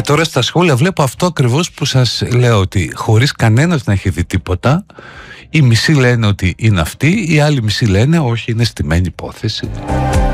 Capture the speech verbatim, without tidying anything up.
τώρα στα σχόλια βλέπω αυτό ακριβώς που σας λέω, ότι χωρίς κανένας να έχει δει τίποτα, οι μισοί λένε ότι είναι αυτή, οι άλλοι μισοί λένε όχι, είναι στημένη υπόθεση.